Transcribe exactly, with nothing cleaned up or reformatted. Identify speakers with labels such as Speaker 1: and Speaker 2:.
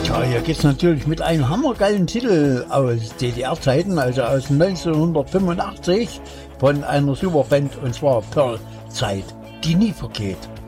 Speaker 1: Ja, hier geht's natürlich mit einem hammergeilen Titel aus D D R-Zeiten, also aus neunzehnhundertfünfundachtzig von einer Superband, und zwar Pearl, Zeit, die nie vergeht.